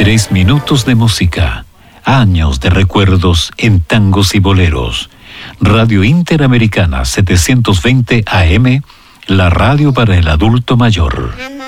3 minutos de música, años de recuerdos en tangos y boleros. Radio Interamericana 720 AM, la radio para el adulto mayor.